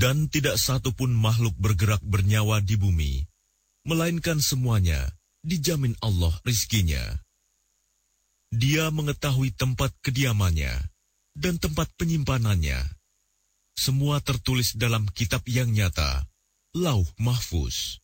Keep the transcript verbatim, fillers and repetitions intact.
Dan tidak satu pun makhluk bergerak bernyawa di bumi, melainkan semuanya dijamin Allah rizkinya. Dia mengetahui tempat kediamannya dan tempat penyimpanannya. Semua tertulis dalam kitab yang nyata, Lauh Mahfuz.